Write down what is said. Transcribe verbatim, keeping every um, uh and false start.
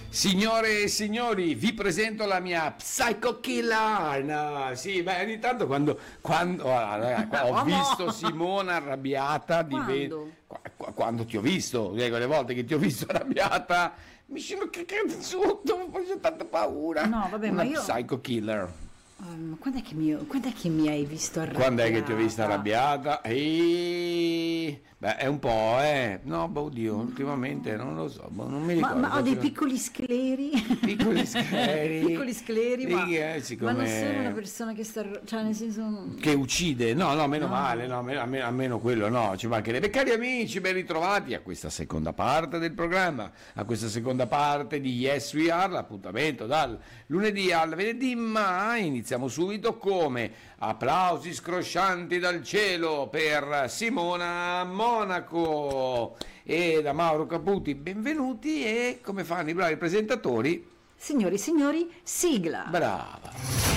Signore e signori, vi presento la mia Psycho Killer. No, sì, beh, ogni tanto quando, quando ah, ho visto Simona arrabbiata di Quando? Ve- quando ti ho visto, le volte che ti ho visto arrabbiata, mi sono cagato sotto, ho fatto tanta paura. No, vabbè, Una ma io- Psycho Killer. Um, quando, è che mi, quando è che mi hai visto arrabbiata? Quando è che ti ho vista arrabbiata? E... Beh, è un po', eh. No, boh, oddio, ultimamente non lo so, boh, non mi Ma, ricordo. ma ho dei piccoli scleri. Piccoli scleri. Piccoli scleri, ma, Sì, eh, siccome- ma non sono una persona che sta... Cioè, nel senso... Che uccide, no, no, meno No. male, no, almeno, almeno- almeno quello no, ci mancherebbe. Cari amici, ben ritrovati a questa seconda parte del programma, a questa seconda parte di Yes We Are, l'appuntamento dal lunedì al venerdì, ma iniziamo subito come applausi scroscianti dal cielo per Simona Monaco e da Mauro Caputi, benvenuti e come fanno i bravi presentatori? Signori e signori, sigla! Brava.